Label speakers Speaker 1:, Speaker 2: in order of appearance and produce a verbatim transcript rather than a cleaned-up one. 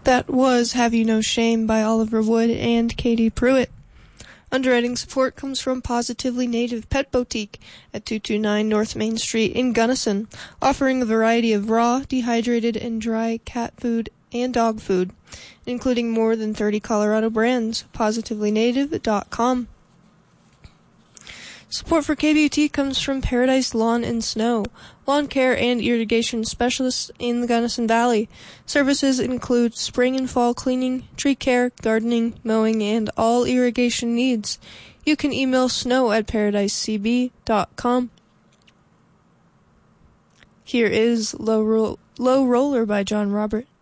Speaker 1: That was Have You No Shame by Oliver Wood and Katie Pruitt. Underwriting support comes from Positively Native Pet Boutique at two two nine North Main Street in Gunnison, offering a variety of raw, dehydrated, and dry cat food and dog food, including more than thirty Colorado brands. positively native dot com. Support for K B U T comes from Paradise Lawn and Snow, lawn care and irrigation specialists in the Gunnison Valley. Services include spring and fall cleaning, tree care, gardening, mowing, and all irrigation needs. You can email snow at paradise c b dot com. Here is Low, Ro- Low Roller by John Robert.